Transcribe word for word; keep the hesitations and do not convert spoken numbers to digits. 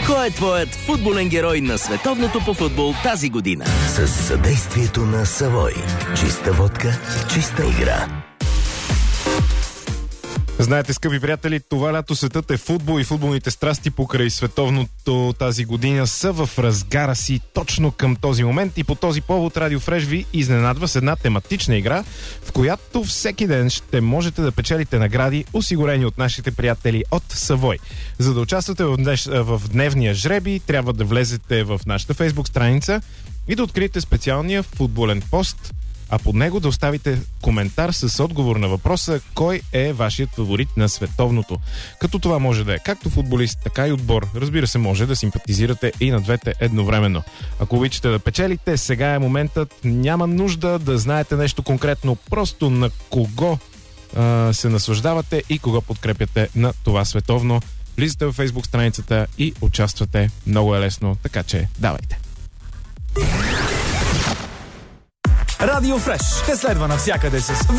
Кой е твоят футболен герой на световното по футбол тази година? С съдействието на Савой. Чиста водка, чиста игра. Знаете, скъпи приятели, това лято светът е футбол и футболните страсти покрай световното тази година са в разгара си точно към този момент и по този повод Радио Фреш ви изненадва с една тематична игра, в която всеки ден ще можете да печелите награди, осигурени от нашите приятели от Савой. За да участвате в, днеш, в дневния жреби, трябва да влезете в нашата фейсбук страница и да откриете специалния футболен пост, а под него да оставите коментар с отговор на въпроса кой е вашият фаворит на световното. Като това може да е както футболист, така и отбор. Разбира се, може да симпатизирате и на двете едновременно. Ако обичате да печелите, сега е моментът. Няма нужда да знаете нещо конкретно, просто на кого а, се наслаждавате и кого подкрепяте на това световно. Влизате в фейсбук страницата и участвате. Много е лесно, така че давайте. Радио Фреш те следва навсякъде с